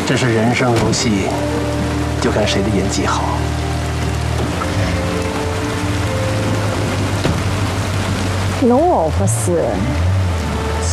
这是人生如戏，就看谁的演技好。 侬哦，不是。